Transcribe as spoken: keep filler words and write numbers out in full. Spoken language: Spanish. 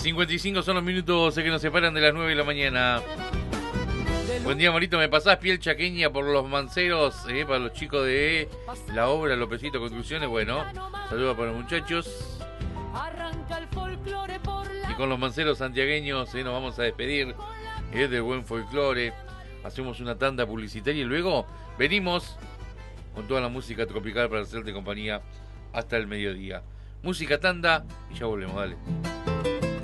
cincuenta y cinco son los minutos que nos separan de las nueve de la mañana. Buen día, Morito. ¿Me pasás piel chaqueña por los manceros? Eh, para los chicos de la obra Lopecito Construcciones. Bueno, saludos para los muchachos. Y con los manceros santiagueños eh, nos vamos a despedir eh, del buen folclore. Hacemos una tanda publicitaria y luego venimos con toda la música tropical para hacerte compañía hasta el mediodía. Música tanda y ya volvemos, dale.